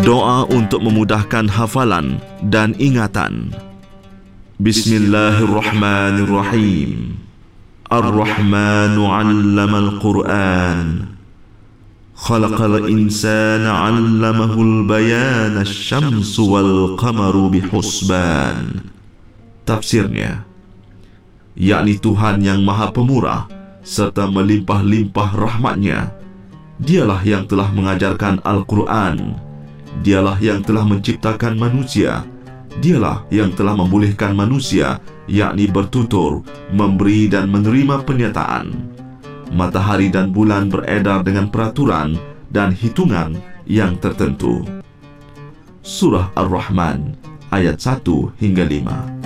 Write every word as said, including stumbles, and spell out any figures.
Doa untuk memudahkan hafalan dan ingatan. Bismillahirrahmanirrahim. Ar-Rahmanu 'allamal Qur'an. Khalaqal insana 'allamahul bayan asy-syamsu wal qamaru bihusban. Tafsirnya, yakni Tuhan yang Maha Pemurah serta melimpah-limpah rahmatnya. Dialah yang telah mengajarkan Al-Quran. Dialah yang telah menciptakan manusia. Dialah yang telah membolehkan manusia, yakni bertutur, memberi dan menerima penyataan. Matahari dan bulan beredar dengan peraturan dan hitungan yang tertentu. Surah Ar-Rahman ayat satu hingga lima.